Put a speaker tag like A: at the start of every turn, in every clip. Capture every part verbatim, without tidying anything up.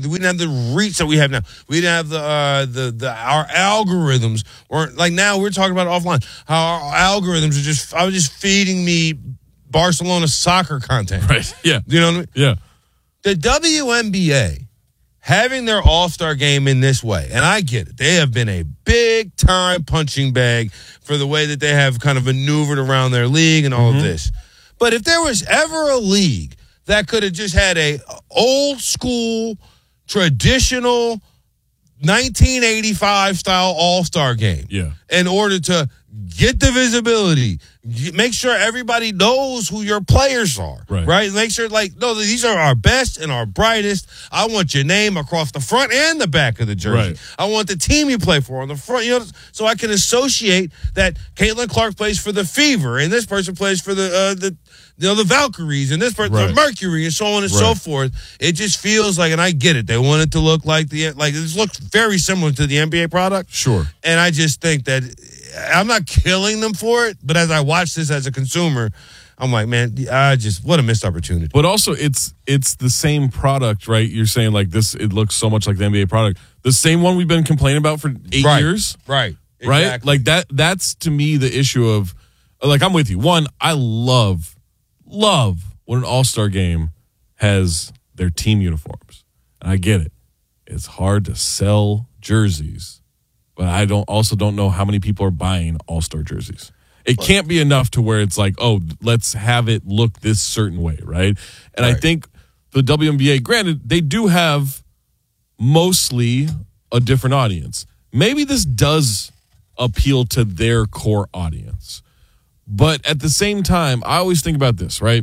A: we didn't have the reach that we have now. We didn't have the uh, the the our algorithms weren't like now. We're talking about offline. How our algorithms are just I was just feeding me Barcelona soccer content.
B: Right. Yeah.
A: You know what I mean?
B: Yeah.
A: The W N B A having their All-Star game in this way, and I get it. They have been a big-time punching bag for the way that they have kind of maneuvered around their league and all mm-hmm. of this. But if there was ever a league that could have just had a old-school, traditional, nineteen eighty-five style All-Star game
B: yeah.
A: in order to get the visibility, make sure everybody knows who your players are,
B: right?
A: right? Make sure, like, no, these are our best and our brightest. I want your name across the front and the back of the jersey.
B: Right.
A: I want the team you play for on the front, you know, so I can associate that Caitlin Clark plays for the Fever and this person plays for the uh, the you know the Valkyries and this person
B: right.
A: the Mercury and so on and right. so forth. It just feels like, and I get it, they want it to look like the like this looks very similar to the N B A product.
B: Sure,
A: and I just think that. I'm not killing them for it, but as I watch this as a consumer, I'm like, man, I just what a missed opportunity.
B: But also, it's it's the same product, right? You're saying like this, it looks so much like the N B A product. The same one we've been complaining about for eight
A: right.
B: years,
A: right?
B: Right?
A: Exactly.
B: Like that. That's to me the issue of, like, I'm with you. One, I love, love when an All-Star game has their team uniforms, and I get it. It's hard to sell jerseys. But I don't also don't know how many people are buying All-Star jerseys. It can't be enough to where it's like, oh, let's have it look this certain way, right? And right. I think the W N B A, granted, they do have mostly a different audience. Maybe this does appeal to their core audience. But at the same time, I always think about this, right?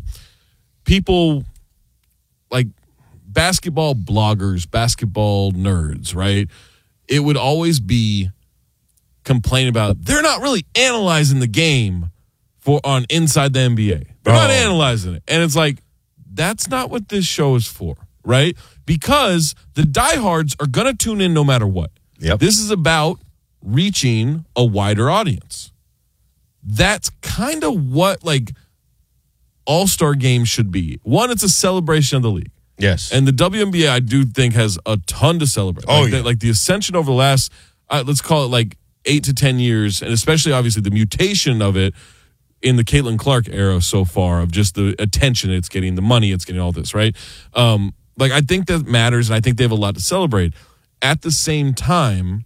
B: People like basketball bloggers, basketball nerds, right? It would always be complain about they're not really analyzing the game for on inside the N B A. They're oh. not analyzing it. And it's like, that's not what this show is for, right? Because the diehards are going to tune in no matter what.
A: Yep.
B: This is about reaching a wider audience. That's kind of what like All-Star games should be. One, it's a celebration of the league.
A: Yes.
B: And the W N B A, I do think, has a ton to celebrate.
A: Oh,
B: like,
A: yeah.
B: the, like the ascension over the last, uh, let's call it like eight to ten years, and especially, obviously, the mutation of it in the Caitlin Clark era so far of just the attention it's getting, the money it's getting, all this, right? Um, like, I think that matters, and I think they have a lot to celebrate. At the same time,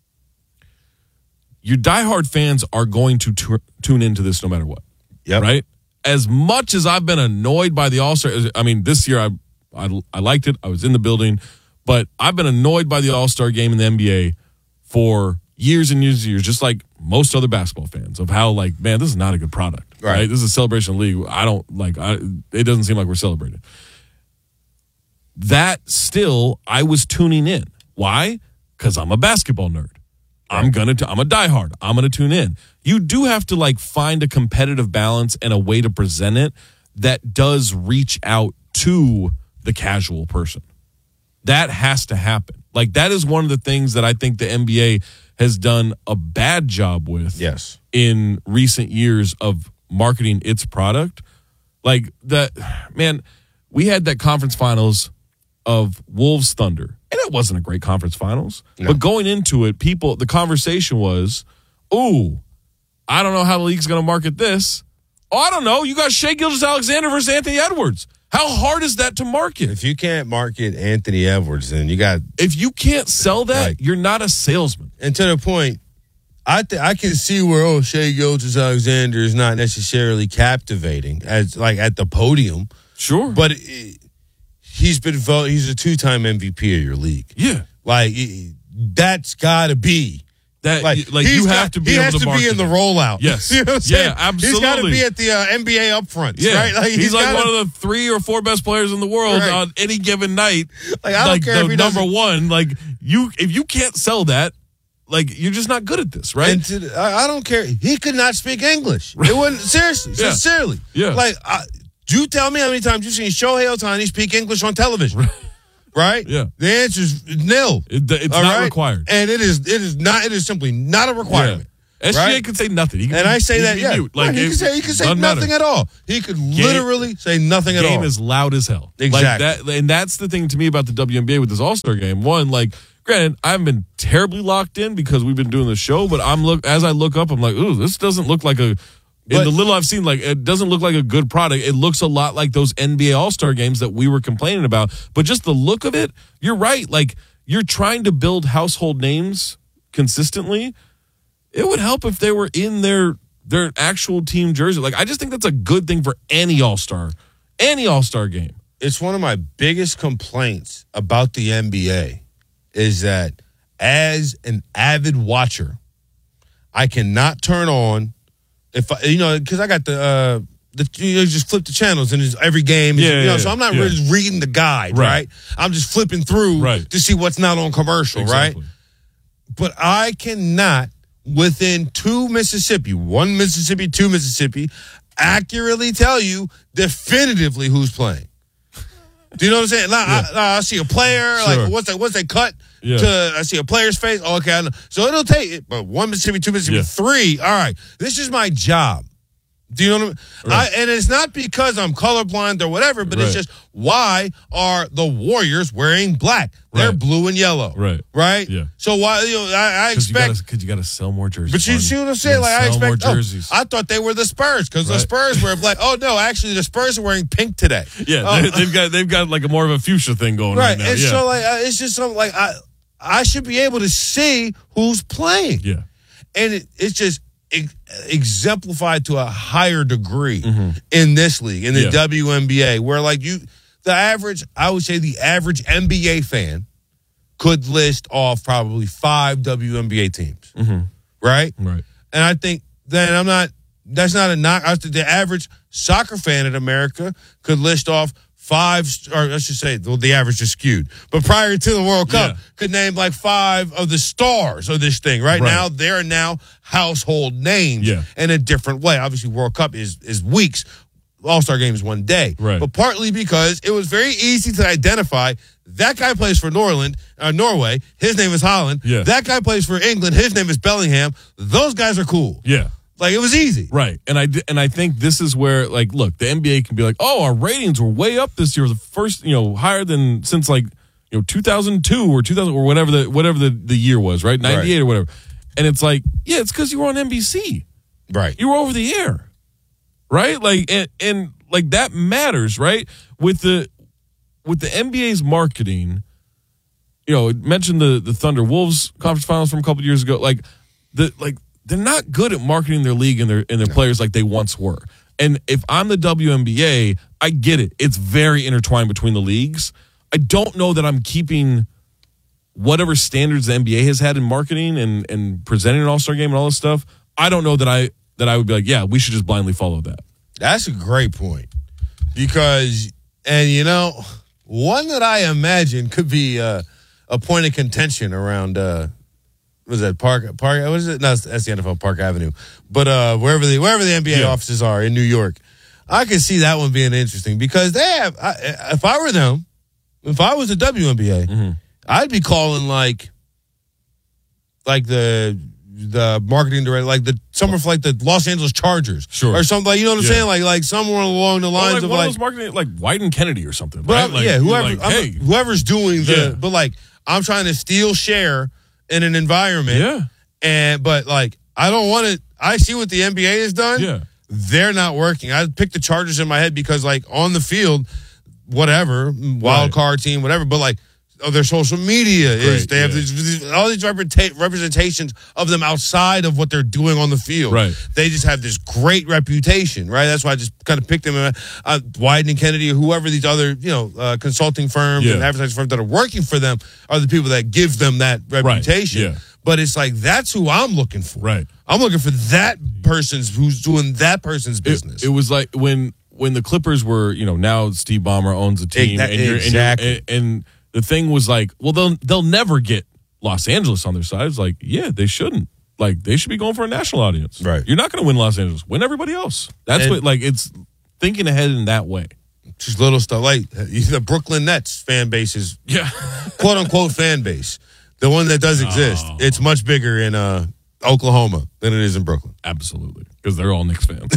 B: your diehard fans are going to t- tune into this no matter what.
A: Yep.
B: Right? As much as I've been annoyed by the All-Star, I mean, this year I I, I liked it. I was in the building. But I've been annoyed by the All-Star game in the N B A for years and years and years, just like most other basketball fans, of how, like, man, this is not a good product. Right. right? This is a celebration league. I don't, like, I, it doesn't seem like we're celebrating. That still, I was tuning in. Why? Because I'm a basketball nerd. I'm gonna. T- I'm a diehard. I'm gonna tune in. You do have to like find a competitive balance and a way to present it that does reach out to the casual person. That has to happen. Like that is one of the things that I think the N B A has done a bad job with.
A: Yes.
B: In recent years of marketing its product, like that. Man, we had that conference finals of Wolves Thunder. And it wasn't a great conference finals. No. But going into it, people, the conversation was, ooh, I don't know how the league's going to market this. Oh, I don't know. You got Shai Gilgeous-Alexander versus Anthony Edwards. How hard is that to market?
A: If you can't market Anthony Edwards, then you got...
B: If you can't sell that,
A: like,
B: you're not a salesman.
A: And to the point, I th- I can see where, oh, Shai Gilgeous-Alexander is not necessarily captivating as like at the podium.
B: Sure.
A: But... It, He's been voted. He's a two-time M V P of your league.
B: Yeah,
A: like that's got to be
B: that. Like, like you have got, to be.
A: He
B: able
A: has
B: to,
A: to
B: market
A: be in the rollout.
B: Yes.
A: You know what I'm
B: yeah,
A: saying?
B: absolutely.
A: He's got to be at the uh, N B A upfronts.
B: Yeah,
A: right. Like,
B: he's, he's like
A: gotta,
B: one of the three or four best players in the world right. on any given night.
A: Like I don't
B: like
A: care
B: the
A: if he
B: number
A: doesn't.
B: one. Like you, if you can't sell that, like you're just not good at this, right?
A: And to, I, I don't care. He could not speak English. It wasn't seriously,
B: yeah.
A: sincerely.
B: Yeah.
A: Like, I, do you tell me how many times you've seen Shohei Ohtani speak English on television? Right?
B: Yeah.
A: The answer is nil.
B: It, it's
A: All
B: not
A: right?
B: required.
A: And it is it is not it is simply not a requirement.
B: S G A
A: right?
B: could say nothing. He could
A: and
B: be,
A: I say
B: he
A: that,
B: could be
A: yeah.
B: mute. Like,
A: right. He
B: it
A: could say, he could say
B: doesn't
A: nothing
B: matter.
A: at all. He could literally say nothing at all.
B: Game is loud as hell.
A: Exactly.
B: Like that, and that's the thing to me about the W N B A with this All-Star game. One, like, granted, I haven't been terribly locked in because we've been doing the show, but I'm look as I look up, I'm like, ooh, this doesn't look like a. In
A: But,
B: the little I've seen, like, it doesn't look like a good product. It looks a lot like those N B A All-Star games that we were complaining about. But just the look of it, you're right. Like, you're trying to build household names consistently. It would help if they were in their their actual team jersey. Like, I just think that's a good thing for any All-Star, any All-Star game.
A: It's one of my biggest complaints about the N B A is that as an avid watcher, I cannot turn on if I, you know, because I got the uh, the you know, just flip the channels and it's every game, is,
B: Yeah,
A: you
B: yeah,
A: know, so I'm not
B: yeah.
A: really reading the guide, right?
B: Right.
A: I'm just flipping through
B: Right.
A: to see what's not on commercial,
B: Exactly.
A: right? But I cannot, within two Mississippi, one Mississippi, two Mississippi, accurately tell you definitively who's playing. Do you know what I'm saying? Like,
B: Yeah.
A: I, I see a player,
B: Sure.
A: like what's that? What's they cut
B: Yeah.
A: to? I see a player's face. Oh, okay, I know. So it'll take it, but one Mississippi, two Mississippi,
B: Yeah.
A: three. All right, this is my job. Do you know what I mean?
B: Right.
A: I, and it's not because I'm colorblind or whatever, but it's
B: Right.
A: just why are the Warriors wearing black? They're
B: Right.
A: blue and yellow,
B: Right.
A: right?
B: Yeah.
A: So why? You know, I, I expect.
B: Because you got to sell more jerseys.
A: But you
B: Martin.
A: see what I'm
B: You
A: saying?
B: gotta
A: Like I
B: sell more
A: expect. Oh,
B: jerseys.
A: I thought they were the Spurs because the
B: Right.
A: Spurs were like, oh no, actually the Spurs are wearing pink today.
B: yeah,
A: Oh,
B: they, they've got they've got like a more of a fuchsia thing going
A: right.
B: right now.
A: And
B: yeah.
A: so like uh, it's just something like I I should be able to see who's playing.
B: yeah.
A: And it, it's just ex- exemplified to a higher degree
B: Mm-hmm.
A: in this league, in the
B: Yeah.
A: W N B A, where like you, the average, I would say the average N B A fan could list off probably five W N B A teams, right?
B: Right.
A: And I think then I'm not, that's not a knock. I think the average soccer fan in America could list off five, or I should say, well, the average is skewed. But prior to the World Cup,
B: Yeah.
A: could name like five of the stars of this thing. Right,
B: Right.
A: now, they're now household names
B: Yeah.
A: in a different way. Obviously, World Cup is is weeks. All-Star game is one day.
B: Right.
A: But partly because it was very easy to identify that guy plays for Norland, uh, Norway. His name is Holland.
B: Yeah.
A: That guy plays for England. His name is Bellingham. Those guys are cool.
B: Yeah.
A: Like, it was easy.
B: Right. And I and I think this is where, like, look, the N B A can be like, oh, our ratings were way up this year, the first, you know, higher than since like, you know, two thousand two or two thousand or whatever the whatever the, the year was, right? ninety-eight
A: Right.
B: or whatever. And it's like, yeah, it's because you were on N B C.
A: Right.
B: You were over the air. Right? Like and, and like that matters, right? With the with the N B A's marketing, you know, mentioned the the Thunder Wolves conference finals from a couple years ago. Like the like they're not good at marketing their league and their and their players like they once were. And if I'm the W N B A, I get it. It's very intertwined between the leagues. I don't know that I'm keeping whatever standards the N B A has had in marketing and and presenting an All-Star game and all this stuff. I don't know that I that I would be like, yeah, we should just blindly follow that.
A: That's a great point. Because, and you know, one that I imagine could be uh, a point of contention around, uh, was that Park, Park, what is it? No, that's the N F L, Park Avenue. But uh, wherever the wherever the N B A
B: Yeah.
A: offices are in New York, I could see that one being interesting because they have, I, if I were them, if I was the W N B A,
B: Mm-hmm.
A: I'd be calling like, like the, the marketing director, like the summer for like the Los Angeles Chargers,
B: Sure.
A: or something. Like, you know what I'm
B: Yeah.
A: saying? Like, like somewhere along the
B: Or
A: lines
B: like
A: of
B: one
A: like,
B: of those marketing, like White and Kennedy or something,
A: but
B: right?
A: I'm-
B: Like,
A: yeah,
B: you're
A: whoever,
B: like,
A: I'm-
B: hey,
A: whoever's doing the,
B: Yeah.
A: but like I'm trying to steal share in an environment,
B: yeah,
A: and but like I don't want to. I see what the N B A has done.
B: yeah,
A: They're not working. I picked the Chargers in my head because like on the field, whatever wild
B: Right.
A: card team, whatever, but like. Oh, their social media is
B: Great,
A: they have
B: yeah.
A: these, these- all these representa- representations of them outside of what they're doing on the field.
B: Right.
A: They just have this great reputation, right? That's why I just kind of picked them. Uh, uh, Wyden and Kennedy, or whoever these other you know uh, consulting firms
B: Yeah.
A: and advertising firms that are working for them are the people that give them that reputation.
B: yeah.
A: But it's like that's who I'm looking for.
B: right.
A: I'm looking for that person's who's doing that person's business.
B: It, it was like when when the Clippers were, you know, now Steve Ballmer owns a team,
A: Exa-
B: and, you're,
A: exactly.
B: and, you're, and and the thing was like, well, they'll they'll never get Los Angeles on their side. It's like, yeah, they shouldn't. Like, they should be going for a national audience.
A: Right.
B: You're not going to win Los Angeles. Win everybody else. That's
A: And-
B: what, like, it's thinking ahead in that way.
A: Just little stuff like the Brooklyn Nets fan base is
B: Yeah.
A: quote unquote fan base. The one that does exist.
B: Oh.
A: It's much bigger in uh Oklahoma than it is in Brooklyn.
B: Absolutely, because they're all Knicks fans.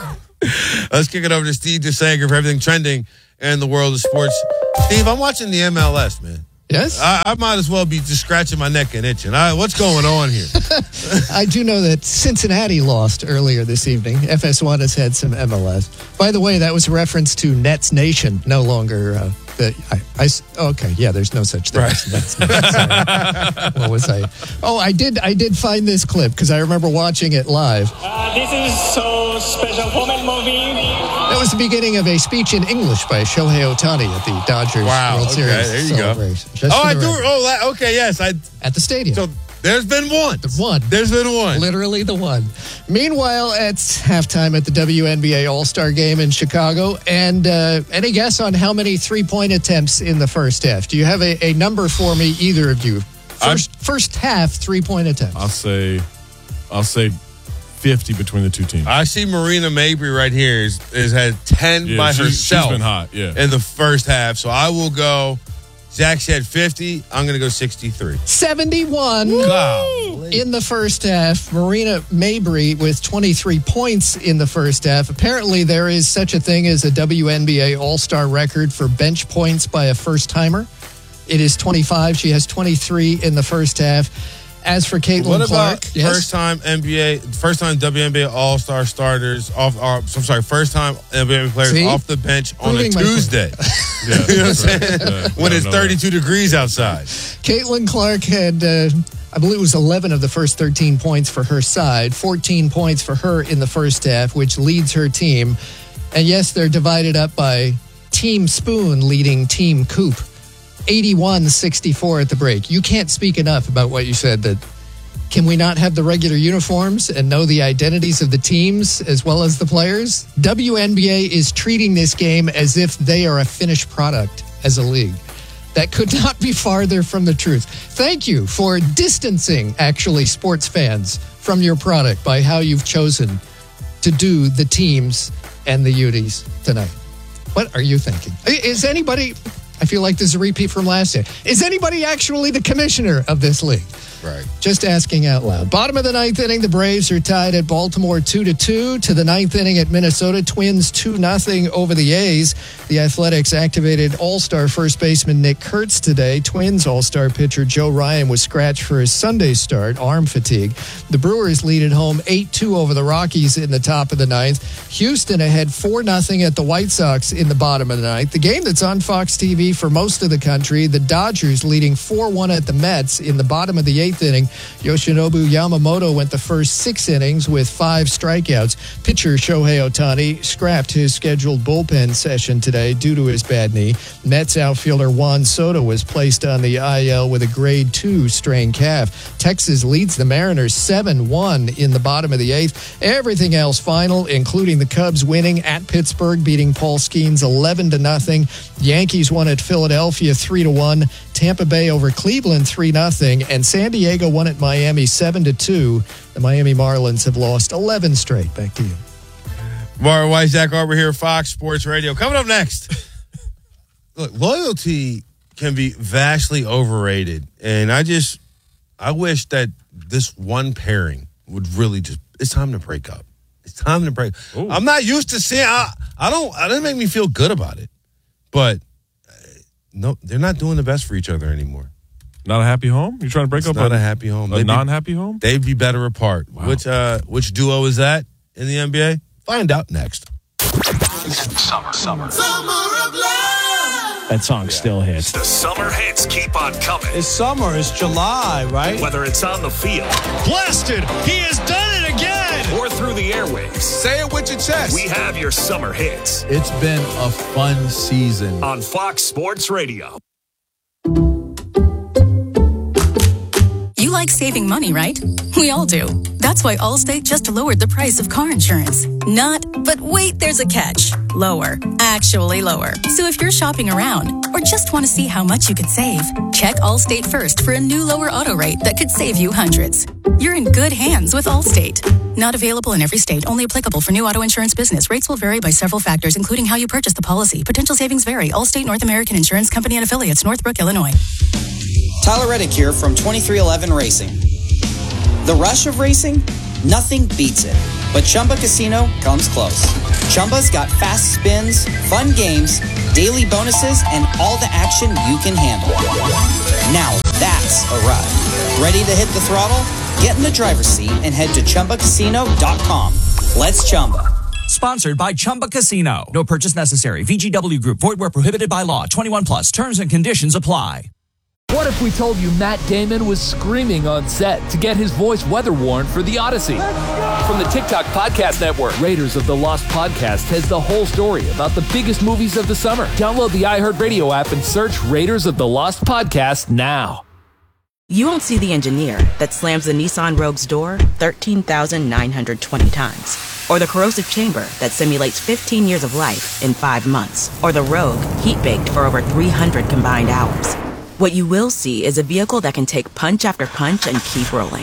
A: Let's kick it over to Steve DeSager for everything trending in the world of sports. Steve, I'm watching the M L S, man.
C: Yes?
A: I, I might as well be just scratching my neck and itching. I, what's going on here?
C: I do know that Cincinnati lost earlier this evening. F S one has had some M L S. By the way, that was a reference to Nets Nation, no longer... Uh, the, I, I, okay, yeah, there's no such thing.
A: Right.
C: Nets, Nets, what was I? Oh, I did I did find this clip because I remember watching it live.
D: Uh, this is so special for my movie.
C: That was the beginning of a speech in English by Shohei Ohtani at the Dodgers
A: Wow,
C: World
A: okay,
C: Series
A: there you go.
C: celebration. Just
A: Oh,
C: for
A: I
C: the
A: do.
C: record.
A: Oh, that, okay, yes. I.
C: At the stadium.
A: So there's been one.
C: The one.
A: There's been one.
C: Literally the one. Meanwhile, it's halftime at the W N B A All-Star Game in Chicago. And uh, any guess on how many three-point attempts in the first half? Do you have a, a number for me, either of you? First, first half three-point attempts.
B: I'll say, I'll say, fifty between the two teams.
A: I see Marina Mabry right here is, is had ten
B: Yeah,
A: by
B: she's-
A: herself.
B: she's been hot, yeah.
A: In the first half, so I will go. Zach said fifty. I'm going to go sixty-three.
C: seventy-one
A: Golly.
C: in the first half. Marina Mabry with twenty-three points in the first half. Apparently, there is such a thing as a W N B A All-Star record for bench points by a first-timer. It is twenty-five. She has twenty-three in the first half. As for Caitlin
A: What
C: Clark,
A: about
C: yes?
A: first time N B A, first time W N B A All Star starters off? Or, I'm sorry, first time N B A players
C: See?
A: off the bench on a
C: Proving my point.
A: Tuesday.
B: Yeah,
A: You know what I'm saying?
B: Yeah,
A: when
B: I
A: it's
B: don't know.
A: thirty-two degrees outside.
C: Caitlin Clark had, uh, I believe it was eleven of the first thirteen points for her side, fourteen points for her in the first half, which leads her team. And yes, they're divided up by Team Spoon leading Team Coop. eighty-one sixty-four at the break. You can't speak enough about what you said, that can we not have the regular uniforms and know the identities of the teams as well as the players? W N B A is treating this game as if they are a finished product as a league. That could not be farther from the truth. Thank you for distancing, actually, sports fans from your product by how you've chosen to do the teams and the Uties tonight. What are you thinking? Is anybody... I feel like this is a repeat from last year. Is anybody actually the commissioner of this league?
A: Right.
C: Just asking out loud. Bottom of the ninth inning, the Braves are tied at Baltimore two to two. To the ninth inning at Minnesota, Twins two nothing over the A's. The Athletics activated All-Star first baseman Nick Kurtz today. Twins All-Star pitcher Joe Ryan was scratched for his Sunday start, arm fatigue. The Brewers lead at home eight two over the Rockies in the top of the ninth. Houston ahead four nothing at the White Sox in the bottom of the ninth. The game that's on Fox T V for most of the country, the Dodgers leading four one at the Mets in the bottom of the eighth inning. Yoshinobu Yamamoto went the first six innings with five strikeouts. Pitcher Shohei Ohtani scrapped his scheduled bullpen session today due to his bad knee. Mets outfielder Juan Soto was placed on the I L with a grade two strained calf. Texas leads the Mariners seven one in the bottom of the eighth. Everything else final, including the Cubs winning at Pittsburgh, beating Paul Skeens eleven to nothing. Yankees won at Philadelphia three to one. Tampa Bay over Cleveland three nothing, and San Diego won at Miami seven to two. The Miami Marlins have lost eleven straight. Back to you.
A: Mario White, Zach Arbor here, Fox Sports Radio. Coming up next. Look, loyalty can be vastly overrated, and I just, I wish that this one pairing would really just, it's time to break up. It's time to break.
B: Ooh.
A: I'm not used to seeing, I, I don't, it doesn't make me feel good about it, but uh, no, they're not doing the best for each other anymore.
B: Not a happy home? You're trying to break
A: It's
B: up
A: not
B: a,
A: a happy home.
B: a
A: They'd be-
B: non-happy home?
A: They'd be better apart.
B: Wow.
A: Which uh, which duo is that in the N B A? Find out next.
E: Summer, summer.
F: That song still hits.
E: The summer hits keep on coming.
G: It's summer, it's July, right?
E: Whether it's on the field
G: Blasted! He has done it again!
E: or through the airwaves,
G: Say it with your chest.
E: we have your summer hits
G: It's been a fun season.
E: on Fox Sports Radio.
H: You like saving money, right? We all do. That's why Allstate just lowered the price of car insurance. Not, but wait, there's a catch. Lower. Actually lower. So if you're shopping around or just want to see how much you could save, check Allstate first for a new lower auto rate that could save you hundreds. You're in good hands with Allstate. Not available in every state. Only applicable for new auto insurance business. Rates will vary by several factors, including how you purchase the policy. Potential savings vary. Allstate North American Insurance Company and affiliates, Northbrook, Illinois.
I: Tyler Reddick here from twenty-three eleven Racing.
F: The rush of racing? Nothing beats it. But Chumba Casino comes close. Chumba's got fast spins, fun games, daily bonuses, and all the action you can handle. Now that's a ride. Ready to hit the throttle? Get in the driver's seat and head to Chumba Casino dot com. Let's Chumba.
I: Sponsored by Chumba Casino. No purchase necessary. V G W Group. Void where prohibited by law. twenty-one plus. Terms and conditions apply.
J: What if we told you Matt Damon was screaming on set to get his voice weather-worn for The Odyssey? From the TikTok Podcast Network, Raiders of the Lost Podcast has the whole story about the biggest movies of the summer. Download the iHeartRadio app and search Raiders of the Lost Podcast now.
K: You won't see the engineer that slams the Nissan Rogue's door thirteen thousand nine hundred twenty times. Or the corrosive chamber that simulates fifteen years of life in five months. Or the Rogue heat-baked for over three hundred combined hours. What you will see is a vehicle that can take punch after punch and keep rolling.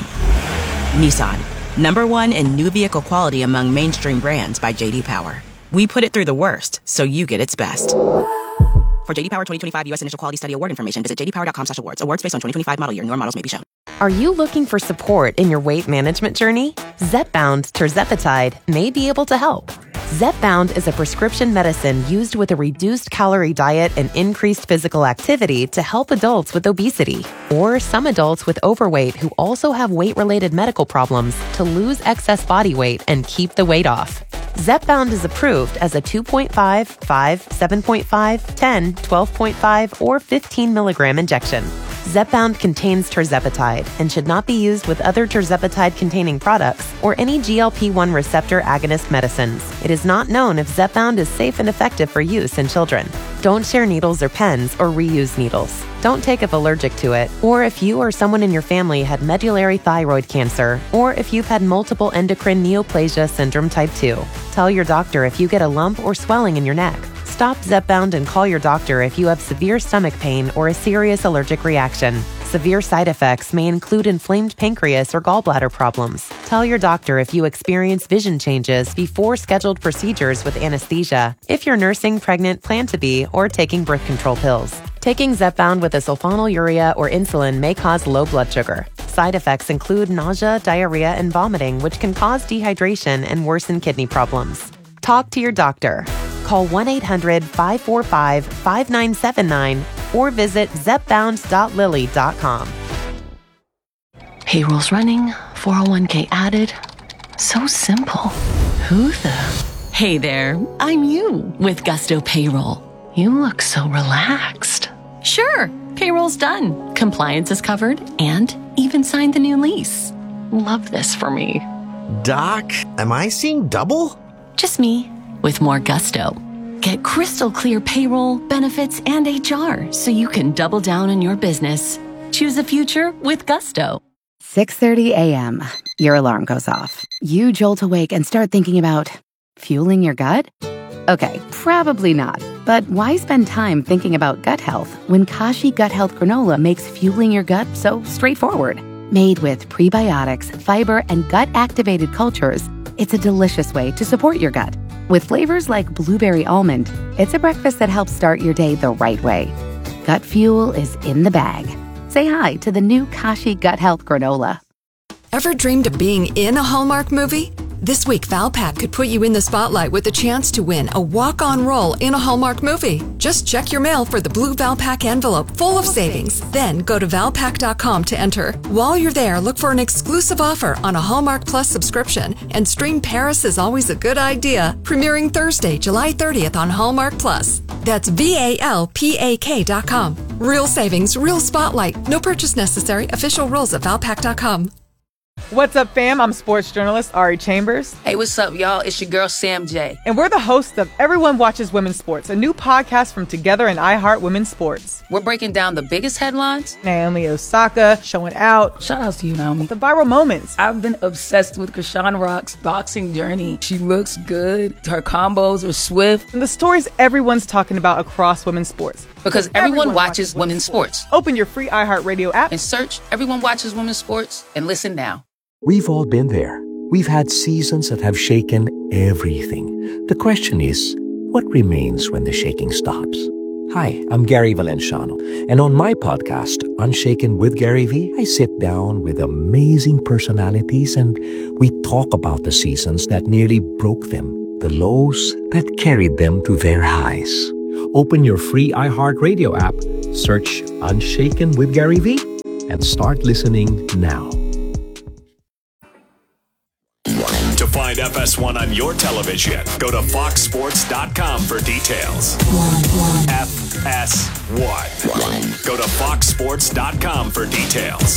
K: Nissan, number one in new vehicle quality among mainstream brands by J D Power. We put it through the worst, so you get its best. For J D Power twenty twenty-five U S Initial Quality Study Award information, visit j d power dot com slash awards. Awards based on twenty twenty-five model year. Newer models may be shown.
L: Are you looking for support in your weight management journey? Zepbound Tirzepatide may be able to help. Zepbound is a prescription medicine used with a reduced calorie diet and increased physical activity to help adults with obesity or some adults with overweight who also have weight-related medical problems to lose excess body weight and keep the weight off. Zepbound is approved as a two point five, five, seven point five, ten, twelve point five, or fifteen milligram injection. Zepbound contains tirzepatide and should not be used with other tirzepatide-containing products or any G L P one receptor agonist medicines. It is not known if Zepbound is safe and effective for use in children. Don't share needles or pens or reuse needles. Don't take if allergic to it, or if you or someone in your family had medullary thyroid cancer, or if you've had multiple endocrine neoplasia syndrome type two. Tell your doctor if you get a lump or swelling in your neck. Stop Zepbound and call your doctor if you have severe stomach pain or a serious allergic reaction. Severe side effects may include inflamed pancreas or gallbladder problems. Tell your doctor if you experience vision changes before scheduled procedures with anesthesia, if you're nursing, pregnant, plan to be, or taking birth control pills. Taking Zepbound with a sulfonylurea or insulin may cause low blood sugar. Side effects include nausea, diarrhea, and vomiting, which can cause dehydration and worsen kidney problems. Talk to your doctor. Call one eight hundred, five four five, five nine seven nine or visit zepbound dot lilly dot com.
M: Payroll's running, four oh one k added. So simple. Who the? Hey there, I'm you with Gusto Payroll. You look so relaxed. Sure, payroll's done. Compliance is covered and even signed the new lease. Love this for me.
N: Doc, am I seeing double?
M: Just me. With more Gusto. Get crystal clear payroll, benefits, and H R so you can double down on your business. Choose a future with Gusto.
O: six thirty a.m. Your alarm goes off. You jolt awake and start thinking about fueling your gut? Okay, probably not. But why spend time thinking about gut health when Kashi Gut Health Granola makes fueling your gut so straightforward? Made with prebiotics, fiber, and gut-activated cultures, it's a delicious way to support your gut. With flavors like blueberry almond, it's a breakfast that helps start your day the right way. Gut fuel is in the bag. Say hi to the new Kashi Gut Health Granola.
P: Ever dreamed of being in a Hallmark movie? This week, Valpak could put you in the spotlight with a chance to win a walk-on role in a Hallmark movie. Just check your mail for the blue Valpak envelope full of savings. Then go to valpak dot com to enter. While you're there, look for an exclusive offer on a Hallmark Plus subscription. And stream Paris is Always a Good Idea, premiering Thursday, July thirtieth on Hallmark Plus. That's V A L P A K dot com. Real savings, real spotlight. No purchase necessary. Official rules at valpak dot com.
Q: What's up, fam? I'm sports journalist Ari Chambers.
R: Hey, what's up, y'all? It's your girl, Sam J.
Q: And we're the hosts of Everyone Watches Women's Sports, a new podcast from Together and iHeart Women's Sports.
R: We're breaking down the biggest headlines.
Q: Naomi Osaka showing out.
S: Shout out to you, Naomi.
Q: The viral moments.
S: I've been obsessed with Krishan Rock's boxing journey. She looks good. Her combos are swift.
Q: And the stories everyone's talking about across women's sports.
R: Because everyone, everyone watches, watches women's sports. sports.
Q: Open your free iHeartRadio app
R: and search Everyone Watches Women's Sports and listen now.
T: We've all been there. We've had seasons that have shaken everything. The question is, what remains when the shaking stops? Hi, I'm Gary Valenciano, and on my podcast, Unshaken with Gary V, I sit down with amazing personalities and we talk about the seasons that nearly broke them, the lows that carried them to their highs. Open your free iHeartRadio app, search Unshaken with Gary V, and start listening now.
E: To find F S one on your television, go to fox sports dot com for details. F S one. Go to fox sports dot com for details.